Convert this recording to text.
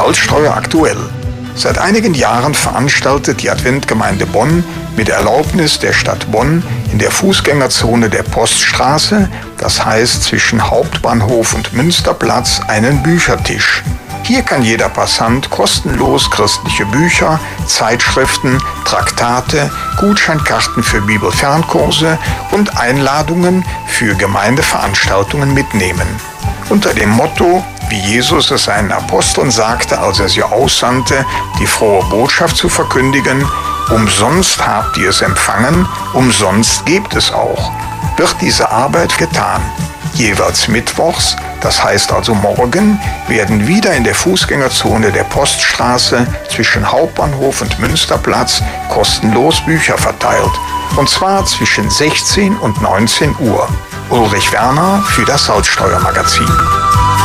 Salzstreuer aktuell. Seit einigen Jahren veranstaltet die Adventgemeinde Bonn mit Erlaubnis der Stadt Bonn in der Fußgängerzone der Poststraße, das heißt zwischen Hauptbahnhof und Münsterplatz, einen Büchertisch. Hier kann jeder Passant kostenlos christliche Bücher, Zeitschriften, Traktate, Gutscheinkarten für Bibelfernkurse und Einladungen für Gemeindeveranstaltungen mitnehmen. Unter dem Motto, wie Jesus es seinen Aposteln sagte, als er sie aussandte, die frohe Botschaft zu verkündigen: Umsonst habt ihr es empfangen, umsonst gebt es auch, wird diese Arbeit getan. Jeweils mittwochs, das heißt also morgen, werden wieder in der Fußgängerzone der Poststraße zwischen Hauptbahnhof und Münsterplatz kostenlos Bücher verteilt. Und zwar zwischen 16 und 19 Uhr. Ulrich Werner für das Salzstreuer Magazin.